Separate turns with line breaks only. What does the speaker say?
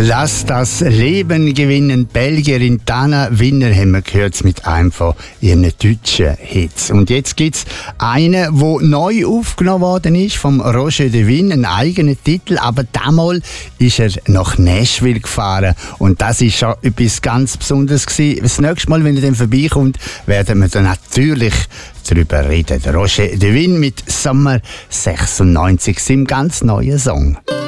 Lass das Leben gewinnen. Belgierin Dana Winner haben wir gehört mit einem von ihren deutschen Hits. Und jetzt gibt's einen, der neu aufgenommen worden ist, vom Roger de Win, ein eigener Titel, aber damals ist er nach Nashville gefahren und das ist schon etwas ganz Besonderes gewesen. Das nächste Mal, wenn er dann vorbeikommt, werden wir dann natürlich darüber reden. Der Roger de Win mit Sommer 96, seinem ganz neuen Song.